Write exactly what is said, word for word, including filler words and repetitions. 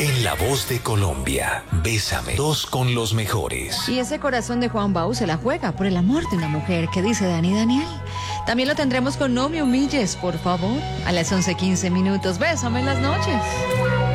En La Voz de Colombia, Bésame, dos con los mejores. Y ese corazón de Juan Baú se la juega por el amor de una mujer, que dice Dani Daniel. También lo tendremos con No me humilles, por favor, a las once quince minutos. Bésame en las noches.